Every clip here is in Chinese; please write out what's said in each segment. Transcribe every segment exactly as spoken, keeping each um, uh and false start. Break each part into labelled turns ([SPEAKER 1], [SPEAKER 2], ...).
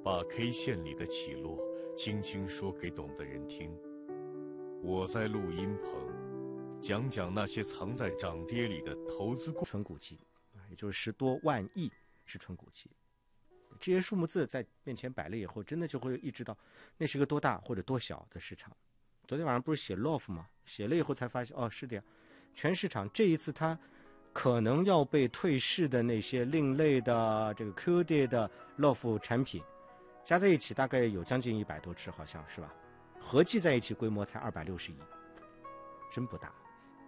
[SPEAKER 1] 把 K 线里的起落轻轻说给懂的人听。我在录音棚讲讲那些藏在涨跌里的投资
[SPEAKER 2] 纯股基，也就是十多万亿是纯股基。这些数目字在面前摆了以后，真的就会意识到那是个多大或者多小的市场。昨天晚上不是写 L O F 吗？写了以后才发现，哦，是的呀，全市场这一次它可能要被退市的那些另类的这个 Q D 的 L O F 产品，加在一起大概有将近一百多只，好像是吧？合计在一起规模才二百六十亿，真不大。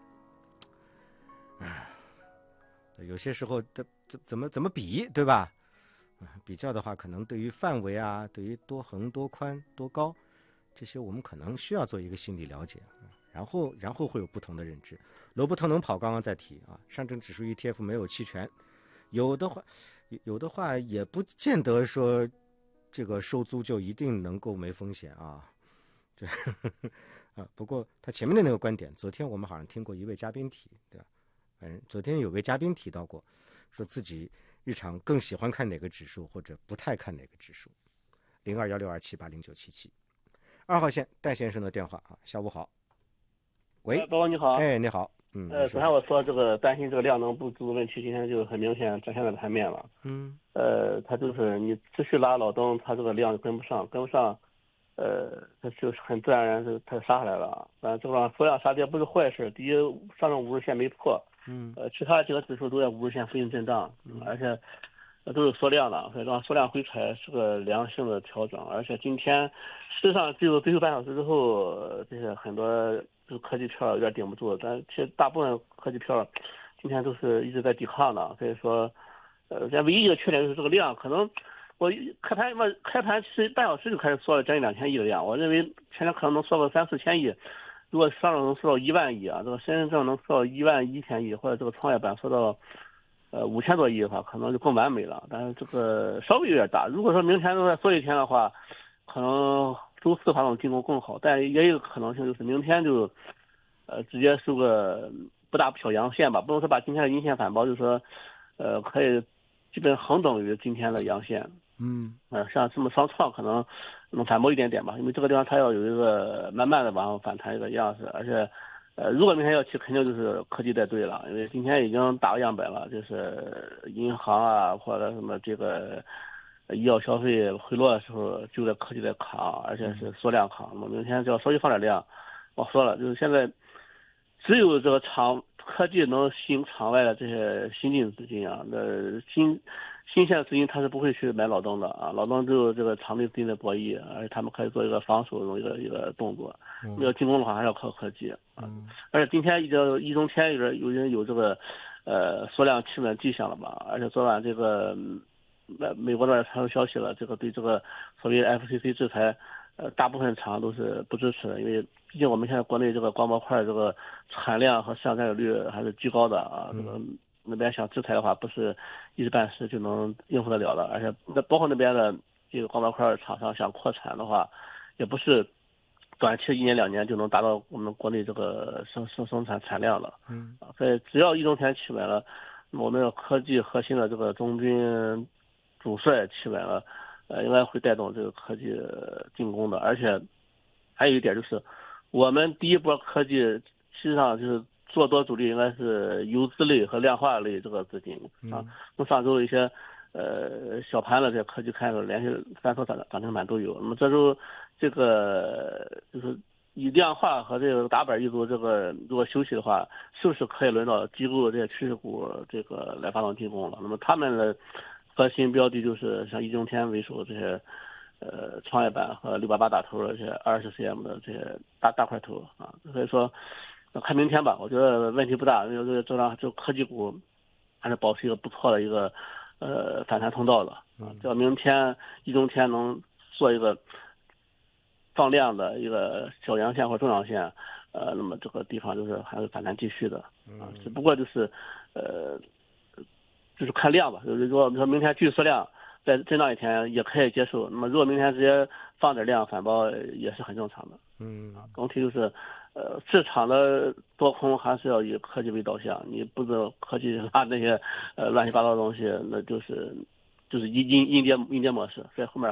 [SPEAKER 2] 唉，有些时候怎怎怎么怎么比，对吧？比较的话，可能对于范围啊，对于多横、多宽、多高，这些我们可能需要做一个心理了解，然后然后会有不同的认知。萝卜头能跑，刚刚在提啊，上证指数 E T F 没有期权，有的话有的话也不见得说这个收租就一定能够没风险啊。这啊，不过他前面的那个观点，昨天我们好像听过一位嘉宾提，对吧？嗯，昨天有位嘉宾提到过，说自己日常更喜欢看哪个指数，或者不太看哪个指数。零二幺六二七八零九七七，二号线戴先生的电话啊，下午好。喂，
[SPEAKER 3] 包你好。
[SPEAKER 2] 哎，你好。嗯，
[SPEAKER 3] 呃，昨天我说这个担心这个量能不足的问题，今天就很明显展现在盘面了。
[SPEAKER 2] 嗯。
[SPEAKER 3] 呃，它就是你持续拉老登，它这个量跟不上，跟不上，呃，它就是很自然而然就它杀下来了。但这个缩量杀跌不是坏事。第一，上证五日线没破。
[SPEAKER 2] 嗯。
[SPEAKER 3] 呃，其他几个指数都在五日线附近震荡，嗯、而且。都是缩量的，所以让缩量回踩是个良性的调整。而且今天事实上只有最后半小时之后，这些很多就是科技票有点顶不住，但其实大部分科技票今天都是一直在抵抗的。所以说，呃，现在唯一一个缺点就是这个量，可能我开盘嘛，开盘其实半小时就开始缩了将近两千亿的量，我认为前天可能能缩个三四千亿。如果上证能缩到一万亿啊，这个深圳证能缩到一万一千亿，或者这个创业板缩到。呃，五千多亿的话，可能就更完美了。但是这个稍微有点大。如果说明天都再缩一天的话，可能周四发动进攻更好。但也有可能性就是明天就，呃，直接收个不大不小阳线吧。不能说把今天的阴线反包，就是说，呃，可以基本恒等于今天的阳线。
[SPEAKER 2] 嗯。
[SPEAKER 3] 呃，像这么双创可能能反包一点点吧，因为这个地方它要有一个慢慢的往上反弹一个样子，而且。呃，如果明天要起，肯定就是科技带队了，因为今天已经打个样本了，就是银行啊或者什么这个医药消费回落的时候，就在科技在扛，而且是缩量扛。那么明天只要稍微放点量，我说了，就是现在只有这个场科技能吸引场外的这些新进资金啊，那新新鲜的资金他是不会去买老登的啊，老登只有这个场内资金的博弈，而且他们可以做一个防守的一个一个动作，要进攻的话还是要靠科技啊。而且今天一直一中天有人有人有这个呃缩量企稳迹象了吧？而且昨晚这个呃美国那边传出消息了，这个对这个所谓 F C C 制裁，呃大部分厂都是不支持的，因为毕竟我们现在国内这个光模块这个产量和市场占有率还是居高的啊，这个。那边想制裁的话，不是一时半时就能应付得了的，而且那包括那边的这个光模块厂商想扩产的话，也不是短期一年两年就能达到我们国内这个生生生产产量的。
[SPEAKER 2] 嗯，
[SPEAKER 3] 所以只要一中天企稳了，我们的科技核心的这个中军主帅企稳了，呃，应该会带动这个科技进攻的。而且还有一点就是，我们第一波科技实际上就是。做多主力应该是游资类和量化类这个资金啊，那上周一些呃小盘的这些科技开始连续三头涨涨停板都有。那么这周这个就是以量化和这个打板一族这个如果休息的话，是不是可以轮到机构这些趋势股这个来发动进攻了？那么他们的核心标的就是像一中天为首这些呃创业板和六八八打头的这些二十 C M 的这些大大块头啊，所以说。看明天吧，我觉得问题不大，因为这个这张就科技股还是保持一个不错的一个呃反弹通道的啊。只要明天一中天能做一个放量的一个小阳线或中阳线，呃，那么这个地方就是还是反弹继续的啊。只不过就是呃就是看量吧，就是说你说明天继续缩量，再震荡一天也可以接受。那么如果明天直接放点量反包也是很正常的。
[SPEAKER 2] 嗯，
[SPEAKER 3] 总体就是，呃，市场的多空还是要以科技为导向，你不能科技拉那些呃乱七八糟的东西，那就是就是阴阴阴跌阴跌模式，在后面。